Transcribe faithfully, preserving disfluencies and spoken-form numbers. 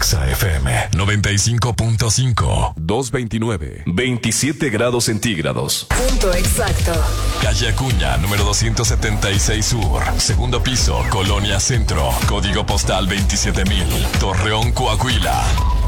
Exa F M noventa y cinco punto cinco. doscientos veintinueve. veintisiete grados centígrados. Punto exacto. Calle Acuña, número doscientos setenta y seis Sur. Segundo piso, Colonia Centro. Código postal veintisiete mil. Torreón, Coahuila.